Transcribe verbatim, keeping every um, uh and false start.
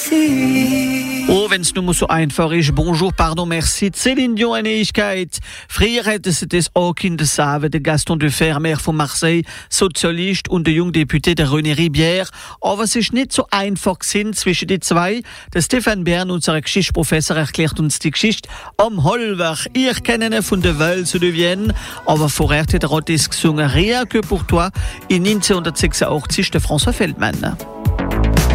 merci. Oh, wenn's nur so einfach ist. Bonjour, pardon, merci. Céline Dion, eine Ewigkeit. Früher hätte es das auch Kinder sagen, der Gaston Defer, Maire von Marseille, Sozialist und der junge Deputé der René Ribière. Aber es ist nicht so einfach gewesen zwischen die zwei. Der Stefan Bern, unser Geschichtsprofessor, erklärt uns die Geschichte am Hollwach. Ihr kennt ihn von der Wels de Vienne, aber vorher hat er auch das gesungen, Rien que pour toi, in neunzehnhundertsechsundachtzig, der François Feldmann.